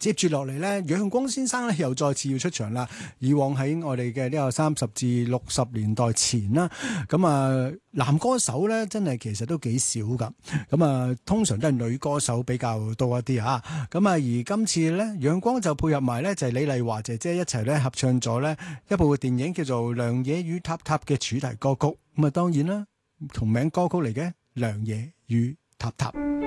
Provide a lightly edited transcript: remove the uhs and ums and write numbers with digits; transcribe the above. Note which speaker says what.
Speaker 1: 接住落嚟咧，楊光先生咧又再次要出場啦。以往喺我哋嘅呢個30至60年代前啦，咁啊男歌手咧真係其實都幾少噶。咁啊通常都係女歌手比較多一啲啊。咁啊而今次咧，楊光就配合埋咧就係李麗華姐姐一齊咧合唱咗咧一部電影叫做《良野與塔塔》嘅主題歌曲。咁啊當然啦，同名歌曲嚟嘅《良野與塔塔》。